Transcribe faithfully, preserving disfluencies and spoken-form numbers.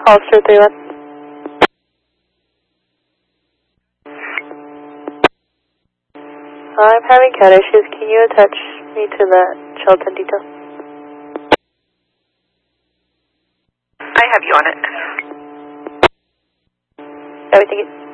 Hollister three one. I'm having cat issues. Can you attach me to the Shelton detail? I have you on it. Everything is...